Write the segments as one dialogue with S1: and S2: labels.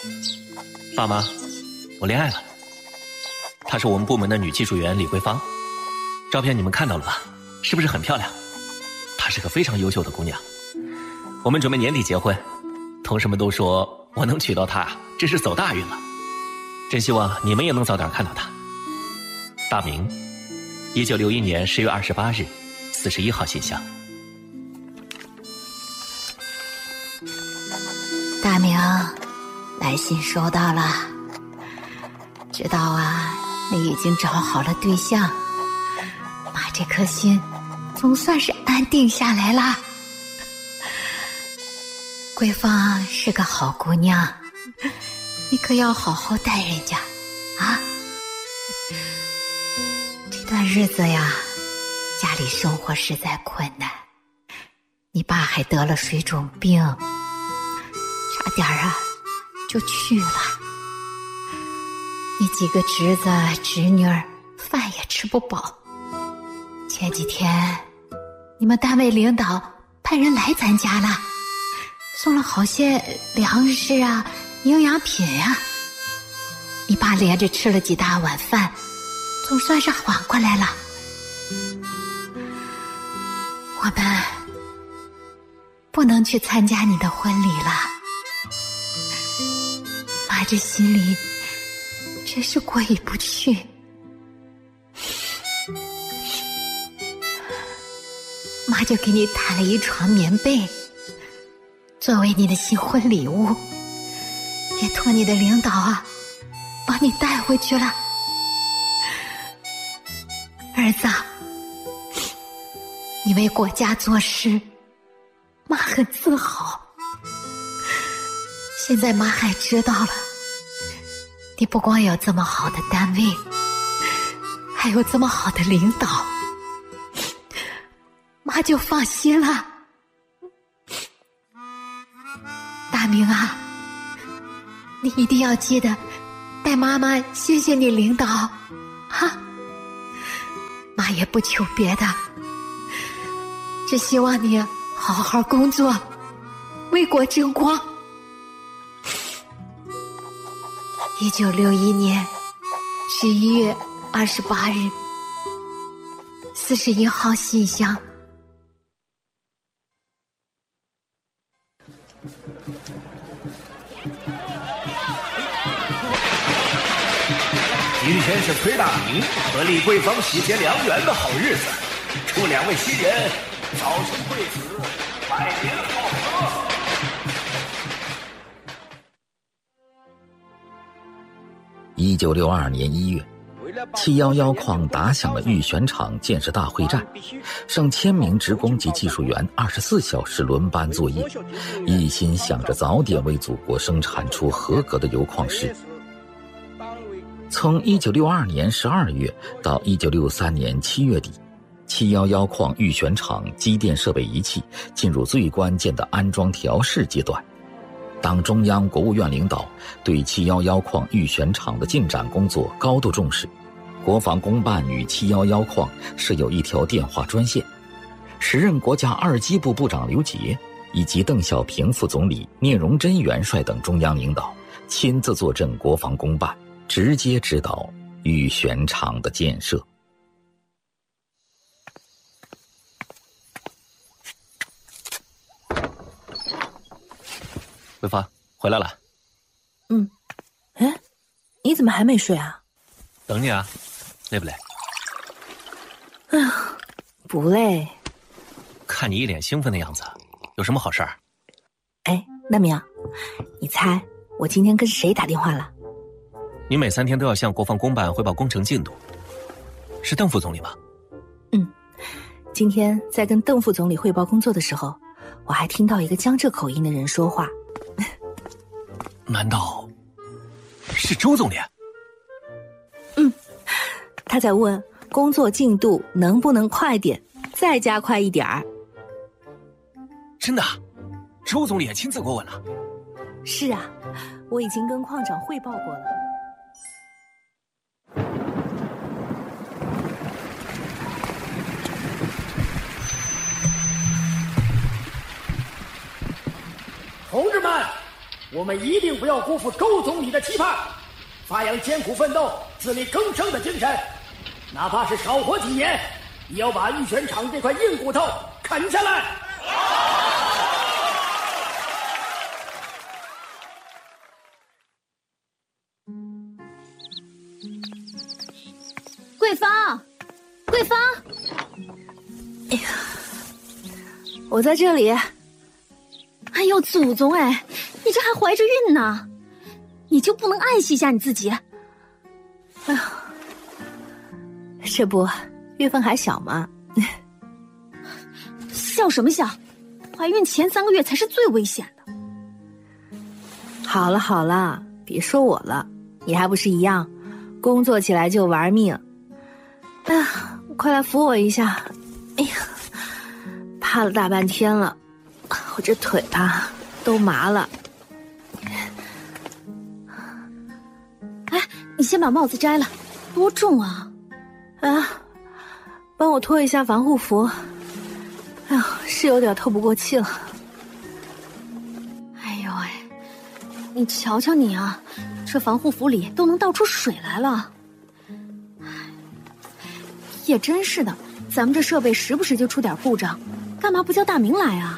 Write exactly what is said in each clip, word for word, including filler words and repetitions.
S1: 爸妈，我恋爱了。她是我们部门的女技术员李桂芳，照片你们看到了吧？是不是很漂亮？她是个非常优秀的姑娘。我们准备年底结婚，同事们都说我能娶到她，真是走大运了。真希望你们也能早点看到她。大明，一九六一年十月二十八日，四十一号信箱。
S2: 大明，来信收到了。知道啊，你已经找好了对象，妈这颗心总算是安定下来了。桂芳是个好姑娘，你可要好好待人家啊。这段日子呀，家里生活实在困难，你爸还得了水肿病，差点啊就去了。你几个侄子侄女儿饭也吃不饱。前几天你们单位领导派人来咱家了，送了好些粮食啊营养品啊。你爸连着吃了几大碗饭，总算是缓过来了。我们不能去参加你的婚礼了，妈这心里真是过意不去。妈就给你毯了一床棉被，作为你的新婚礼物，也托你的领导啊帮你带回去了。儿子，你为国家做事，妈很自豪。现在妈还知道了，你不光有这么好的单位，还有这么好的领导，妈就放心了。大明啊，你一定要记得带妈妈谢谢你领导哈。妈也不求别的，只希望你好好工作，为国争光。一九六一年十一月二十八日，四十一号信箱。
S3: 今天是崔大明和李桂芳喜结良缘的好日子，祝两位新人早生贵子，百年好合。
S4: 一九六二年一月，七一一矿打响了玉泉厂建设大会战，上千名职工及技术员二十四小时轮班作业，一心想着早点为祖国生产出合格的油矿石。从一九六二年十二月到一九六三年七月底，七一一矿玉泉厂机电设备仪器进入最关键的安装调试阶段。党中央、国务院领导对七一一矿玉泉厂的进展工作高度重视，国防工办与七一一矿设有一条电话专线。时任国家二机部部长刘捷以及邓小平副总理、聂荣臻元帅等中央领导亲自坐镇国防工办，直接指导玉泉厂的建设。
S1: 桂芳回来了。
S5: 嗯，哎，你怎么还没睡啊？
S1: 等你啊，累不累？
S5: 哎呀，不累。
S1: 看你一脸兴奋的样子，有什么好事儿？
S5: 哎，大明，你猜我今天跟谁打电话了？
S1: 你每三天都要向国防工办汇报工程进度，是邓副总理吗？
S5: 嗯，今天在跟邓副总理汇报工作的时候，我还听到一个江浙口音的人说话。
S1: 难道是周总理？
S5: 嗯，他在问工作进度能不能快点，再加快一点儿。
S1: 真的？周总理也亲自过问了？
S5: 是啊，我已经跟矿长汇报过了。
S3: 同志们， 我们一定不要辜负周总理的期盼，发扬艰苦奋斗、自力更生的精神，哪怕是少活几年，也要把玉泉厂这块硬骨头啃下来。
S2: 桂芳，桂芳，
S5: 哎呀，我在这里。
S2: 哎呦，祖宗哎，你这还怀着孕呢，你就不能爱惜一下你自己？
S5: 哎呀，这不，月份还小嘛。
S2: 笑什么笑？怀孕前三个月才是最危险的。
S5: 好了好了，别说我了，你还不是一样，工作起来就玩命。哎呀，快来扶我一下！哎呀，趴了大半天了，我这腿吧都麻了。
S2: 哎，你先把帽子摘了，多重啊！
S5: 啊，帮我脱一下防护服。哎呀，是有点透不过气了。
S2: 哎呦喂，你瞧瞧你啊，这防护服里都能倒出水来了。也真是的，咱们这设备时不时就出点故障，干嘛不叫大明来啊？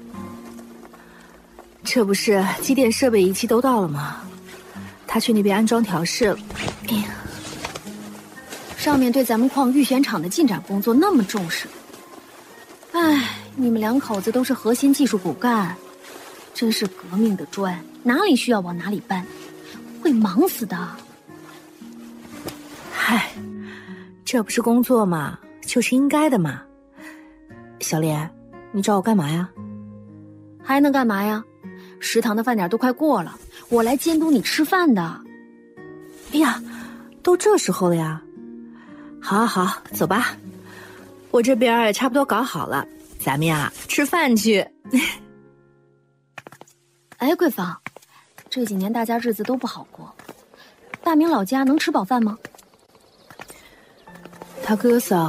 S5: 这不是机电设备仪器都到了吗？他去那边安装调试了。哎呀，
S2: 上面对咱们矿预选厂的进展工作那么重视，哎，你们两口子都是核心技术骨干，真是革命的砖，哪里需要往哪里搬，会忙死的。
S5: 嗨，这不是工作嘛，就是应该的嘛。小莲，你找我干嘛呀？
S2: 还能干嘛呀？食堂的饭点都快过了，我来监督你吃饭的。
S5: 哎呀，都这时候了呀。好好好，走吧。我这边也差不多搞好了，咱们呀吃饭去。
S2: 哎，桂芳，这几年大家日子都不好过，大明老家能吃饱饭吗？
S5: 他哥嫂